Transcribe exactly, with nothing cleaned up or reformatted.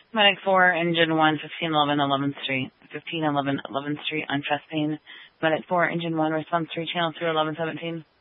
Medic four, Engine one, fifteen eleven eleventh Street. fifteen eleven eleventh Street on chest pain. Medic four, Engine one, response three, channel three eleven seventeen.